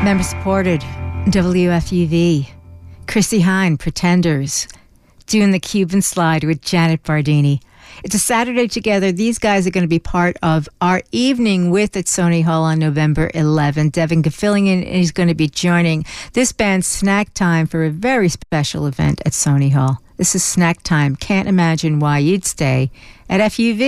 Member supported, WFUV. Chrissie Hynde, Pretenders. Doing the Cuban Slide with Janet Bardini. It's a Saturday together. These guys are going to be part of our evening with at Sony Hall on November 11th. Devin Gafillion is going to be joining this band Snack Time for a very special event at Sony Hall. This is Snack Time. Can't imagine why you'd stay at FUV.